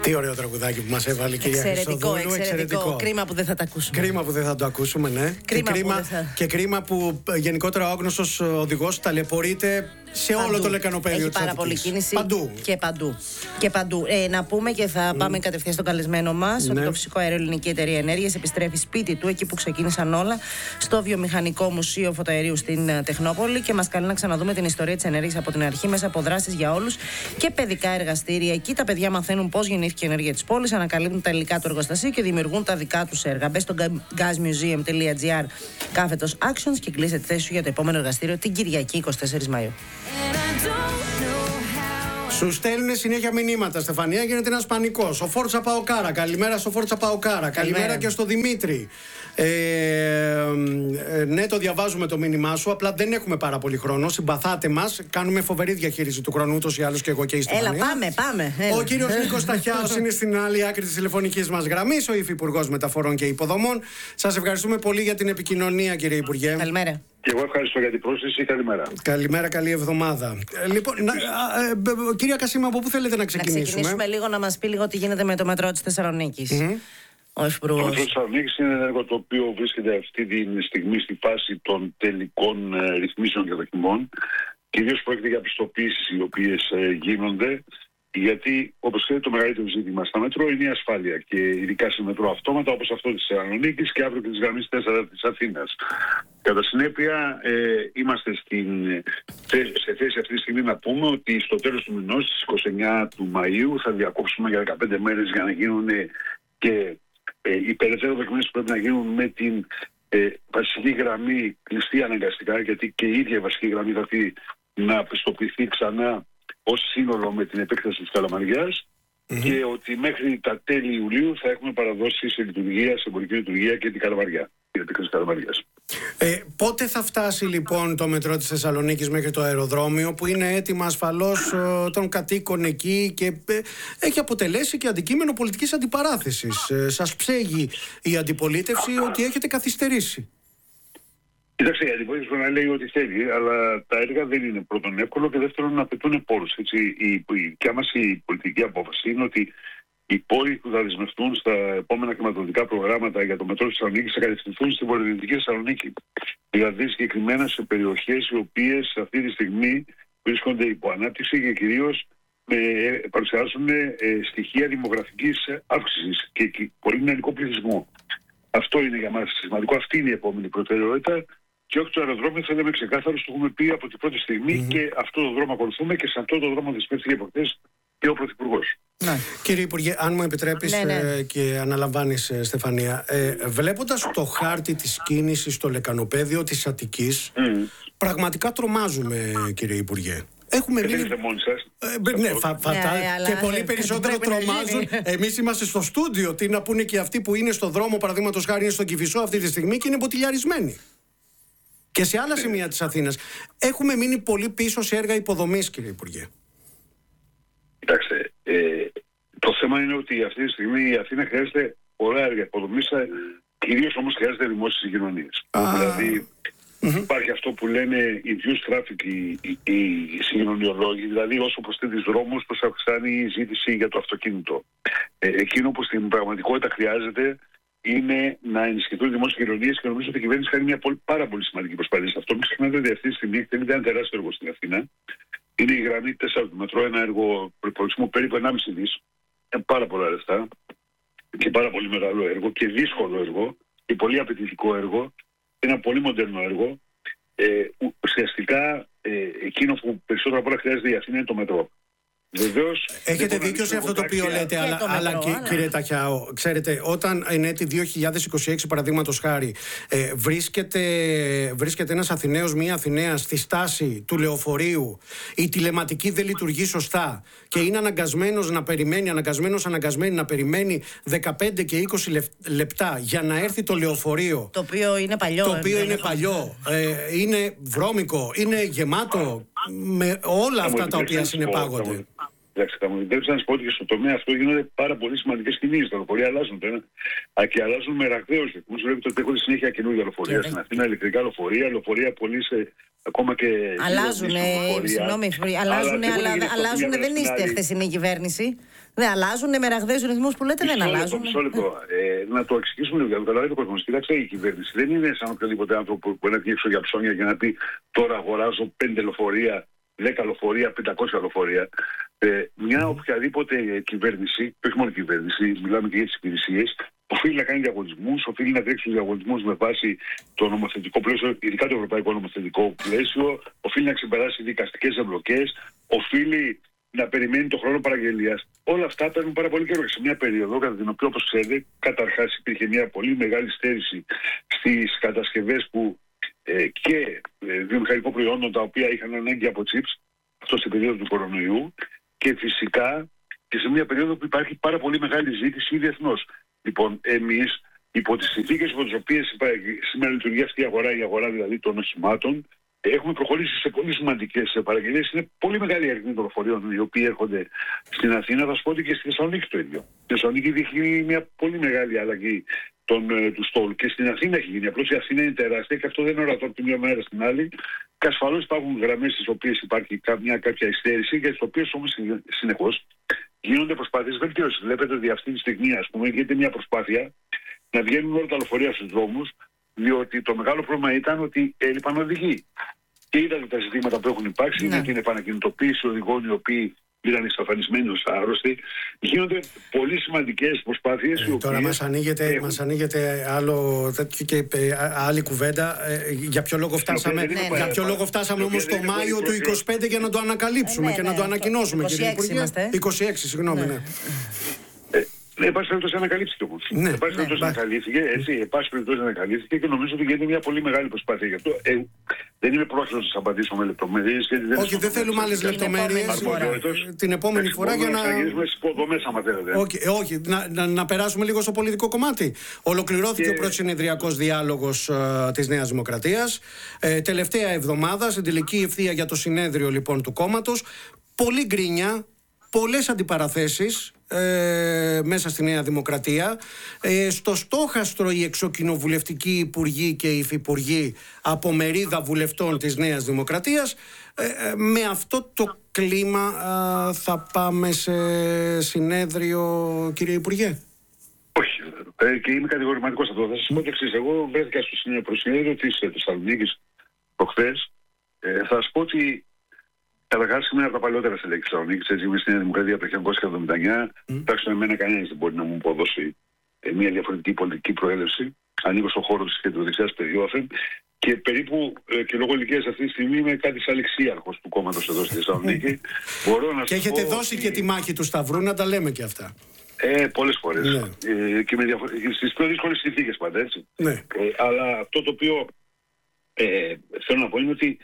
Τι ωραίο τραγουδάκι που μας έβαλε η κυρία Χριστοδούλου. Εξαιρετικό. Κρίμα που δεν θα τα ακούσουμε. Κρίμα που δεν θα το ακούσουμε, ναι. Και κρίμα που γενικότερα ο άγνωστος οδηγός ταλαιπωρείται σε παντού. Όλο το λεκανοπέδιο της Αττικής. Έχει πάρα πολλή κίνηση. Παντού. Να πούμε και θα πάμε κατευθείαν στον καλεσμένο μας, ότι το Φυσικό Αέριο Ελληνική Εταιρεία Ενέργειας επιστρέφει σπίτι του, εκεί που ξεκίνησαν όλα, στο Βιομηχανικό Μουσείο Φωτοαερίου στην Τεχνόπολη, και μας καλεί να ξαναδούμε την ιστορία της ενέργειας από την αρχή, μέσα από δράσεις για όλους και παιδικά εργαστήρια. Εκεί τα παιδιά μαθαίνουν πώς γεννήθηκε η ενέργεια της πόλης, ανακαλύπτουν τα υλικά του εργοστασίου και δημιουργούν τα δικά τους έργα. Μπες στο gasmuseum.gr/actions και κλείσε τη θέση σου για το επόμενο εργαστήριο την Κυριακή 24 Μαΐου. Σου στέλνουν συνέχεια μηνύματα, Στεφανία, γίνεται ένας πανικός. Ο Φόρτσα Παοκάρα, καλημέρα στο Φόρτσα Παοκάρα. Καλημέρα και στο Δημήτρη. Ναι, το διαβάζουμε το μήνυμά σου. Απλά δεν έχουμε πάρα πολύ χρόνο. Συμπαθάτε μας. Κάνουμε φοβερή διαχείριση του χρόνου, ούτως ή άλλως και εγώ και η Στεφανία. Πάμε. Ο κύριος Νίκος Ταχιάος είναι στην άλλη άκρη της τηλεφωνικής μας γραμμής, ο Υφυπουργός Μεταφορών και Υποδομών. Σας ευχαριστούμε πολύ για την επικοινωνία, κύριε Υπουργέ. Καλημέρα. Και εγώ ευχαριστώ για την πρόσκληση. Καλημέρα. Καλημέρα, καλή εβδομάδα. Λοιπόν, κυρία Κασίμα, από πού θέλετε να ξεκινήσουμε? Να ξεκινήσουμε λίγο, να μας πει λίγο τι γίνεται με το μετρό της Θεσσαλονίκης. Ο Υφυπουργός. Το μετρό της Θεσσαλονίκης είναι ένα έργο το οποίο βρίσκεται αυτή τη στιγμή στη φάση των τελικών ρυθμίσεων και δοκιμών. Κυρίως πρόκειται για πιστοποίησεις οι οποίες γίνονται. Γιατί, όπως ξέρετε, το μεγαλύτερο ζήτημα στα μετρό είναι η ασφάλεια. Και ειδικά σε μετρό αυτόματα, όπως αυτό της Θεσσαλονίκης και αύριο και της γραμμής 4 της Αθήνας. Κατά συνέπεια, είμαστε σε θέση αυτή τη στιγμή να πούμε ότι στο τέλος του μηνός, στις 29 του Μαΐου, θα διακόψουμε για 15 μέρες για να γίνουν και οι περαιτέρω δοκιμές που πρέπει να γίνουν με την βασική γραμμή κλειστή αναγκαστικά, γιατί και η ίδια η βασική γραμμή θα έρθει να πιστοποιηθεί ξανά ως σύνολο με την επέκταση της Καλαμαριάς, και ότι μέχρι τα τέλη Ιουλίου θα έχουμε παραδώσει σε λειτουργία, σε εμπορική λειτουργία και την Καλαμαριά, την επέκταση της Καλαμαριάς. Πότε θα φτάσει λοιπόν το μετρό της Θεσσαλονίκης μέχρι το αεροδρόμιο, που είναι έτοιμα ασφαλώς των κατοίκων εκεί και έχει αποτελέσει και αντικείμενο πολιτικής αντιπαράθεσης? Σας ψέγει η αντιπολίτευση ότι έχετε καθυστερήσει. Κοιτάξτε, η αντιπολίτευση μπορεί να λέει ό,τι θέλει, αλλά τα έργα δεν είναι πρώτον εύκολο και δεύτερον να απαιτούν πόρους. Και άμα η πολιτική απόφαση είναι ότι οι πόροι που θα δεσμευτούν στα επόμενα χρηματοδοτικά προγράμματα για το μετρό της Θεσσαλονίκης θα κατευθυνθούν στην βορειοδυτική Θεσσαλονίκη. Δηλαδή συγκεκριμένα σε περιοχές οι οποίες αυτή τη στιγμή βρίσκονται υπό ανάπτυξη και κυρίως παρουσιάζουν στοιχεία δημογραφικής αύξησης και πολύ νεανικό πληθυσμό. Αυτό είναι για μας σημαντικό. Αυτή είναι η επόμενη προτεραιότητα. Και όχι το αεροδρόμιο, θα λέμε ξεκάθαρο, το έχουμε πει από την πρώτη στιγμή και αυτό το δρόμο ακολουθούμε και σε αυτό το δρόμο δεσμεύτηκε προχθές και ο Πρωθυπουργός. Κύριε Υπουργέ, αν μου επιτρέπεις και αναλαμβάνεις, Στεφανία, βλέποντας το χάρτη της κίνησης στο λεκανοπέδιο της Αττικής, πραγματικά τρομάζουμε, κύριε Υπουργέ. Έχουμε δεν είστε μόνοι σας. Και πολύ περισσότερο τρομάζουν. Εμείς είμαστε στο στούντιο. Τι να πούνε και αυτοί που είναι στο δρόμο, παραδείγματος χάρη είναι στον Κηφισό αυτή τη στιγμή και είναι μποτιλιαρισμένοι. Και σε άλλα σημεία της Αθήνας. Έχουμε μείνει πολύ πίσω σε έργα υποδομής, κύριε Υπουργέ. Κοιτάξτε, το θέμα είναι ότι αυτή τη στιγμή η Αθήνα χρειάζεται πολλά έργα υποδομής, κυρίως όμως χρειάζεται δημόσιες συγκοινωνίες. Δηλαδή, υπάρχει αυτό που λένε induced traffic οι συγκοινωνιολόγοι, δηλαδή όσο προσθέτεις δρόμους, τόσο αυξάνει η ζήτηση για το αυτοκίνητο. Εκείνο που στην πραγματικότητα χρειάζεται είναι να ενισχυθούν οι δημόσιες συγκοινωνίες και νομίζω ότι η κυβέρνηση κάνει μια πάρα πολύ σημαντική προσπάθεια σε αυτό. Μην ξεχνάτε ότι αυτή τη στιγμή έχει ένα τεράστιο έργο στην Αθήνα. Είναι η γραμμή 4 του μετρό, ένα έργο προϋπολογισμού περίπου 1,5 δις. Πάρα πολλά λεφτά και πάρα πολύ μεγάλο έργο και δύσκολο έργο και πολύ απαιτητικό έργο. Ένα πολύ μοντέρνο έργο. Ουσιαστικά εκείνο που περισσότερο απ' όλα χρειάζεται η Αθήνα είναι το μετρό. Βεβαίως, έχετε δίκιο σε αυτό το οποίο λέτε, αλλά κύριε Ταχιάο, ξέρετε, όταν εν έτη 2026, παραδείγματος χάρη, βρίσκεται ένας Αθηναίος, μία Αθηναία στη στάση του λεωφορείου, η τηλεματική δεν λειτουργεί σωστά και είναι αναγκασμένος να περιμένει, αναγκασμένη να περιμένει 15 και 20 λεπτά για να έρθει το λεωφορείο. Το οποίο είναι παλιό. Είναι βρώμικο, είναι γεμάτο με όλα αυτά τα οποία συνεπάγονται. Εντάξει, θα μου επιτρέψετε να σα πω ότι και στο τομέα αυτό γίνονται πάρα πολύ σημαντικές κινήσεις. Τα λεωφορεία αλλάζουν και αλλάζουν με ραγδαίους ρυθμούς. Βλέπετε ότι έχουν συνέχεια καινούργια λεωφορεία στην Αθήνα, ηλεκτρικά λεωφορεία πολύ σε ακόμα και. Αλλάζουν, συγγνώμη, αλλάζουν, δεν είστε χθεσινή κυβέρνηση. Δεν αλλάζουν με ραγδαίους ρυθμούς που λέτε, δεν αλλάζουν. Μισό λεπτό. Να το εξηγήσουμε λίγο, για να καταλάβει ο κόσμος. Κοιτάξτε, η κυβέρνηση δεν είναι σαν οποιοδήποτε άνθρωπο που μπορεί να βγει έξω για ψώνια και να πει τώρα αγοράζω 5 λεωφορεία, 10 λεωφορεία, 500 λεωφορεία. Μια οποιαδήποτε κυβέρνηση, όχι μόνο κυβέρνηση, μιλάμε και για τις υπηρεσίες, οφείλει να κάνει διαγωνισμούς, οφείλει να τρέξει τους διαγωνισμούς με βάση το νομοθετικό πλαίσιο, ειδικά το ευρωπαϊκό νομοθετικό πλαίσιο, οφείλει να ξεπεράσει δικαστικές εμπλοκές, οφείλει να περιμένει το χρόνο παραγγελίας. Όλα αυτά παίρνουν πάρα πολύ καιρό. Σε μια περίοδο κατά την οποία, όπως ξέρετε, καταρχάς υπήρχε μια πολύ μεγάλη στέρηση στις κατασκευές που και βιομηχανικών προϊόντων τα οποία είχαν ανάγκη από chips, αυτό στην περίοδο του κορονοϊού, και φυσικά και σε μια περίοδο που υπάρχει πάρα πολύ μεγάλη ζήτηση διεθνώς. Λοιπόν, εμείς υπό τις συνθήκες υπό τις οποίες σήμερα λειτουργεί αυτή η αγορά δηλαδή των οχημάτων, έχουμε προχωρήσει σε πολύ σημαντικές παραγγελίες. Είναι πολύ μεγάλη αριθμή των λεωφορείων οι οποίοι έρχονται στην Αθήνα. Θα σου πω ότι και στη Θεσσαλονίκη το ίδιο. Στη Θεσσαλονίκη δείχνει μια πολύ μεγάλη αλλαγή του στόλου. Και στην Αθήνα έχει γίνει. Απλώς η Αθήνα είναι τεράστια και αυτό δεν είναι ορατό από τη μία μέρα στην άλλη. Και ασφαλώς υπάρχουν γραμμές στις οποίες υπάρχει κάποια υστέρηση και στις οποίες όμως συνεχώς γίνονται προσπάθειες βελτίωσης. Βλέπετε ότι αυτή τη στιγμή, ας πούμε, γίνεται μια προσπάθεια να βγαίνουν όλα τα λεωφορεία στους δρόμους, διότι το μεγάλο πρόβλημα ήταν ότι έλειπαν οδηγοί. Και είδατε τα ζητήματα που έχουν υπάρξει, με την επανακινητοποίηση οδηγών οι οποίοι ήταν εξαφανισμένοι ως άρρωστοι. Γίνονται πολύ σημαντικές προσπάθειες. Τώρα μας ανοίγεται άλλο τέτοιο και άλλη κουβέντα. Για ποιο λόγο φτάσαμε όμως το Μάιο του 25 για να το ανακαλύψουμε και να το ανακοινώσουμε, κύριε Υπουργέ? 26, συγγνώμη, ναι. Εν πάση περιπτώσει ανακαλύφθηκε όμως. Εν πάση περιπτώσει ανακαλύφθηκε και νομίζω ότι γίνεται μια πολύ μεγάλη προσπάθεια γι' αυτό. Δεν είμαι πρόθυμος να σας απαντήσω με λεπτομέρειες. Όχι, δεν θέλουμε άλλες λεπτομέρειες. Την επόμενη φορά για να. Όχι, να περάσουμε λίγο στο πολιτικό κομμάτι. Ολοκληρώθηκε ο προσυνεδριακός διάλογος της Νέας Δημοκρατίας. Τελευταία εβδομάδα, στην τελική ευθεία για το συνέδριο λοιπόν του κόμματος. Πολύ γκρίνια, πολλές αντιπαραθέσεις μέσα στη Νέα Δημοκρατία. Στο στόχαστρο οι εξοκοινοβουλευτικοί υπουργοί και οι υφυπουργοί από μερίδα βουλευτών της Νέας Δημοκρατίας. Με αυτό το κλίμα θα πάμε σε συνέδριο, κύριε Υπουργέ? Όχι, και είμαι κατηγορηματικός αυτό. Θα σας πω το εξής. Εγώ βρέθηκα στο προσυνέδριο της Θεσσαλονίκης προχθές. Θα σας πω ότι καταρχάς είμαι από τα παλαιότερα στελέχη της Θεσσαλονίκης, έτσι είμαι στη Νέα Δημοκρατία από το 1979. Τουλάχιστον εμένα κανένας δεν μπορεί να μου αποδώσει μια διαφορετική πολιτική προέλευση. Ανήκω στον χώρο της κεντροδεξιάς παιδιόφεν και περίπου και λόγω ηλικίας αυτή τη στιγμή είμαι κάτι σαν λεξίαρχος του κόμματος εδώ στη Θεσσαλονίκη. Και έχετε δώσει και τη μάχη του Σταυρού, να τα λέμε και αυτά. Πολλές φορές. Ναι. Και στις πιο δύσκολες συνθήκες πάντα, έτσι. Ναι. Αλλά αυτό το οποίο θέλω να πω είναι ότι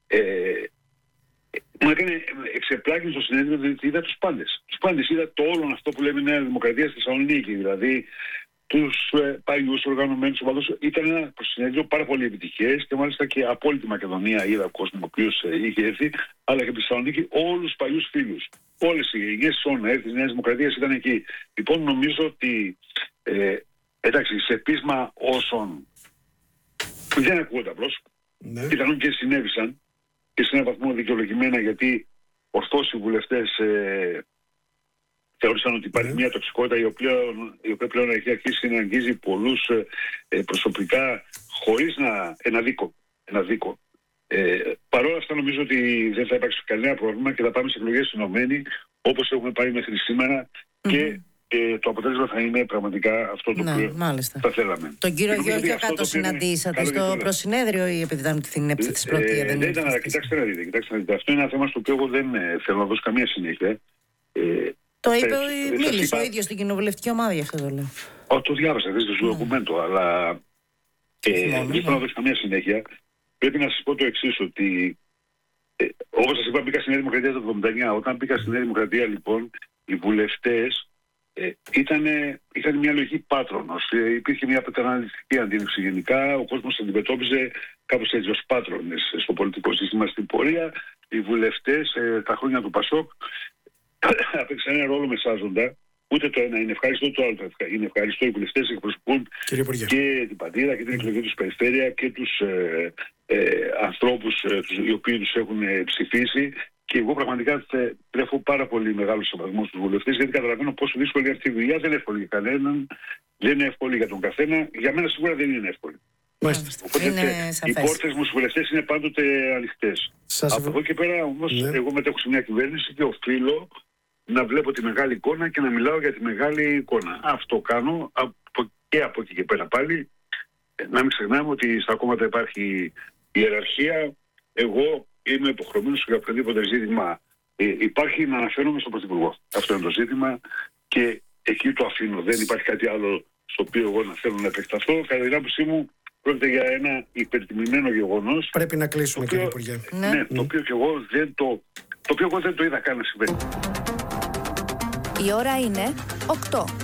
μου έκανε εξεπλάγει στο συνέδριο διότι είδα τους πάντες. Τους πάντες είδα το όλο αυτό που λέμε Νέα Δημοκρατία στη Θεσσαλονίκη. Δηλαδή τους παλιούς οργανωμένους οπαδούς. Ήταν ένα συνέδριο πάρα πολύ επιτυχές και μάλιστα και από όλη τη Μακεδονία είδα κόσμο ο οποίος είχε έρθει, αλλά και στη Θεσσαλονίκη όλους τους παλιούς φίλους. Όλες οι γενιές της Νέας Δημοκρατίας ήταν εκεί. Λοιπόν, νομίζω ότι εντάξει, σε πείσμα όσων δεν ακούγονται απλώς, πιθανόν και συνέβησαν και σε έναν βαθμό δικαιολογημένα, γιατί ορθώς οι βουλευτές θεώρησαν ότι υπάρχει μια τοξικότητα η οποία πλέον έχει αρχίσει να αγγίζει πολλούς προσωπικά χωρίς ένα δίκο. Παρ' όλα αυτά νομίζω ότι δεν θα υπάρξει κανένα πρόβλημα και θα πάμε σε εκλογές ενωμένοι όπως έχουμε πάει μέχρι σήμερα και το αποτέλεσμα θα είναι πραγματικά αυτό το οποίο θα θέλαμε. Τον κύριο Γιώργιο Κάτω συναντήσατε στο προσυνέδριο ή επειδή ήταν την έψη πρωτεία? Δεν ήταν, κοιτάξτε να δείτε. Αυτό είναι ένα θέμα στο οποίο εγώ δεν θέλω να δώσω καμία συνέχεια. Το είπε, μίλησε ο ίδιος στην κοινοβουλευτική ομάδα για αυτό το λέω. Το διάβασα, δεν στο ντοκουμέντο, αλλά δεν θέλω να δώσω καμία συνέχεια. Πρέπει να σας πω το εξής, ότι όπως σας είπα, μπήκα στη Νέα Δημοκρατία το 1979. Όταν μπήκα στη Νέα Δημοκρατία, λοιπόν, οι βουλευτές ήταν μια λογική πάτρονος. Υπήρχε μια πατερναλιστική αντίληψη γενικά. Ο κόσμος αντιμετώπιζε κάπως έτσι ως πάτρονες στο πολιτικό σύστημα. Στην πορεία, οι βουλευτές τα χρόνια του Πασόκ έπαιξαν ένα ρόλο μεσάζοντα. Ούτε το ένα είναι ευχάριστο, ούτε το άλλο είναι ευχάριστο. Οι βουλευτές εκπροσωπούν και την πατρίδα και την εκλογή τους περιφέρεια και τους ανθρώπους οι οποίοι τους έχουν ψηφίσει Και εγώ πραγματικά τρέφω πάρα πολύ μεγάλο σεβασμό στους βουλευτές, γιατί καταλαβαίνω πόσο δύσκολη αυτή η δουλειά. Δεν είναι εύκολη για κανέναν, δεν είναι εύκολη για τον καθένα. Για μένα σίγουρα δεν είναι εύκολη. Οπότε οι πόρτες μου στους βουλευτές είναι πάντοτε ανοιχτές. Από εδώ και πέρα όμως, εγώ μετέχω σε μια κυβέρνηση και οφείλω να βλέπω τη μεγάλη εικόνα και να μιλάω για τη μεγάλη εικόνα. Αυτό κάνω και από εκεί και πέρα πάλι. Να μην ξεχνάμε ότι στα κόμματα υπάρχει ιεραρχία. Εγώ είμαι υποχρεωμένος για οποιοδήποτε ζήτημα υπάρχει να αναφέρομαι στον Πρωθυπουργό. Αυτό είναι το ζήτημα και εκεί το αφήνω. Δεν υπάρχει κάτι άλλο στο οποίο εγώ να θέλω να επεκταθώ. Κατά την άποψή μου, πρόκειται για ένα υπερτιμημένο γεγονός. Πρέπει να κλείσουμε, κύριε Υπουργέ. Ναι, το οποίο και εγώ δεν το είδα καν να συμβαίνει. Η ώρα είναι 8.